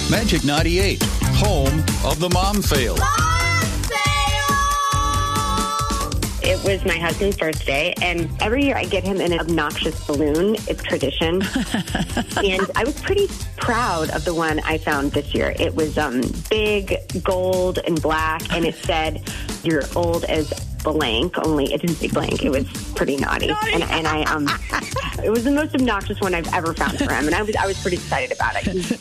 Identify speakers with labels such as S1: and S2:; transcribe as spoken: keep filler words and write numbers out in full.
S1: Magic ninety-eight, home of the mom fail.
S2: It was my husband's birthday, and every year I get him an obnoxious balloon. It's tradition. And I was pretty proud of the one I found this year. It was um, big, gold, and black, and it said, "You're old as blank," only it didn't say blank. It was pretty naughty. naughty. And, and I, um, it was the most obnoxious one I've ever found for him, and I was I was pretty excited about it. He's